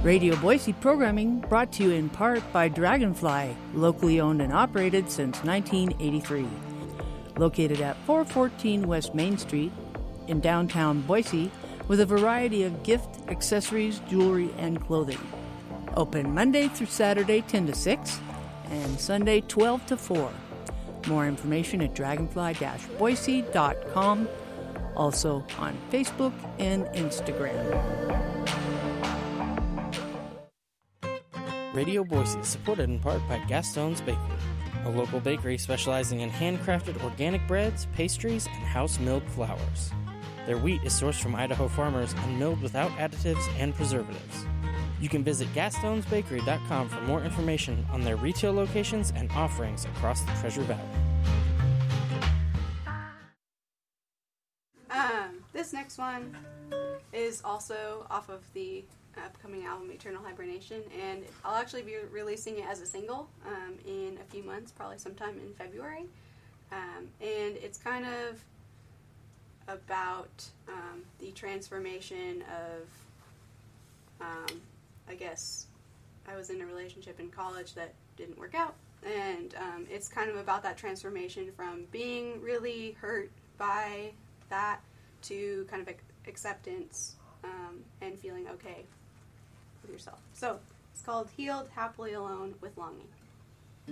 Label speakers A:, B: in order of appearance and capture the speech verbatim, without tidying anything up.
A: Radio Boise programming brought to you in part by Dragonfly, locally owned and operated since nineteen eighty-three. Located at four fourteen West Main Street in downtown Boise, with a variety of gift, accessories, jewelry, and clothing. Open Monday through Saturday ten to six and Sunday twelve to four. More information at dragonfly dash boise dot com. Also on Facebook and Instagram.
B: Radio Boise is supported in part by Gaston's Bakery, a local bakery specializing in handcrafted organic breads, pastries, and house-milled flours. Their wheat is sourced from Idaho farmers and milled without additives and preservatives. You can visit gastons bakery dot com for more information on their retail locations and offerings across the Treasure Valley.
C: Um, this next one is also off of the upcoming album Eternal Hibernation, and I'll actually be releasing it as a single um, in a few months, probably sometime in February. Um, and it's kind of about um, the transformation of, um, I guess, I was in a relationship in college that didn't work out, and um, it's kind of about that transformation from being really hurt by that to kind of ac- acceptance um, and feeling okay with yourself. So it's called Healed, Happily Alone with Longing.